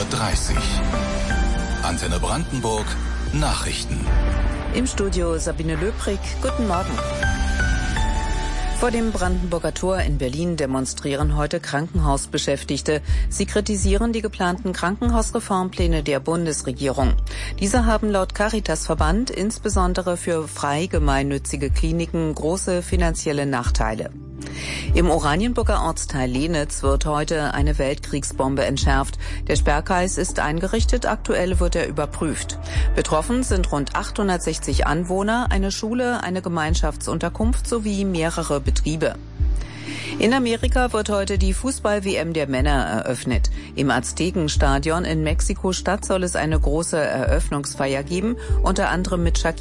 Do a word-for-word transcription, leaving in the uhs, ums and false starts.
Uhr dreißig. Antenne Brandenburg, Nachrichten. Im Studio Sabine Löbrig. Guten Morgen. Vor dem Brandenburger Tor in Berlin demonstrieren heute Krankenhausbeschäftigte. Sie kritisieren die geplanten Krankenhausreformpläne der Bundesregierung. Diese haben laut Caritasverband insbesondere für frei gemeinnützige Kliniken große finanzielle Nachteile. Im Oranienburger Ortsteil Lenitz wird heute eine Weltkriegsbombe entschärft. Der Sperrkreis ist eingerichtet, aktuell wird er überprüft. Betroffen sind rund achthundertsechzig Anwohner, eine Schule, eine Gemeinschaftsunterkunft sowie mehrere Betriebe. In Amerika wird heute die Fußball-W M der Männer eröffnet. Im Aztekenstadion in Mexiko-Stadt soll es eine große Eröffnungsfeier geben, unter anderem mit Shakira.